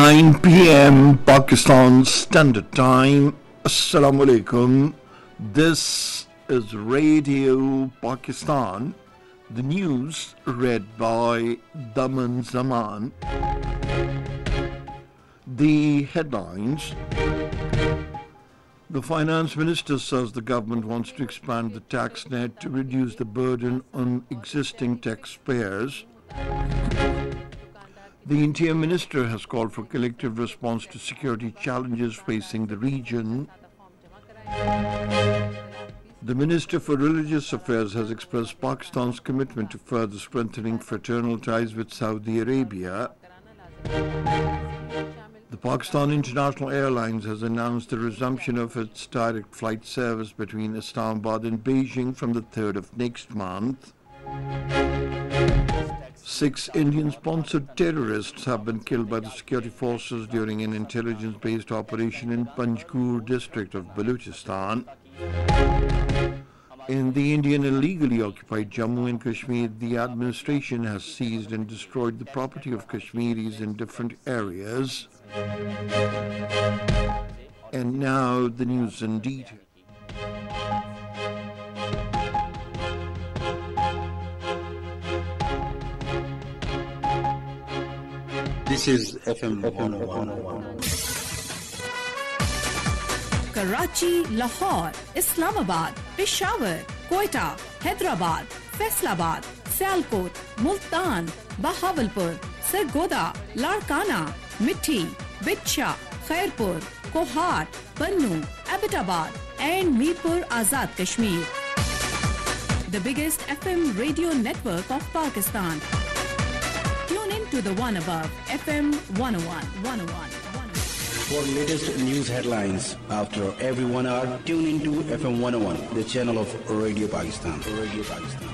9 p.m. Pakistan Standard Time. Assalamu alaikum. This is Radio Pakistan. The news read by Daman Zaman. The headlines. The finance minister says the government wants to expand the tax net to reduce the burden on existing taxpayers. The Interior Minister has called for collective response to security challenges facing the region. The Minister for Religious Affairs has expressed Pakistan's commitment to further strengthening fraternal ties with Saudi Arabia. The Pakistan International Airlines has announced the resumption of its direct flight service between Islamabad and Beijing from the 3rd of next month. 6 Indian-sponsored terrorists have been killed by the security forces during an intelligence-based operation in Panjgur district of Balochistan. In the Indian illegally occupied Jammu and Kashmir, the administration has seized and destroyed the property of Kashmiris in different areas. And now the news in detail. This is FM 101. Karachi, Lahore, Islamabad, Peshawar, Quetta, Hyderabad, Faisalabad, Sialkot, Multan, Bahawalpur, Sargodha, Larkana, Mithi, Bitcha, Khairpur, Kohat, Bannu, Abbottabad and Mirpur Azad Kashmir. The biggest FM radio network of Pakistan. Tune in to the one above, FM 101. For latest news headlines, after every 1 hour, tune into FM 101, the channel of Radio Pakistan.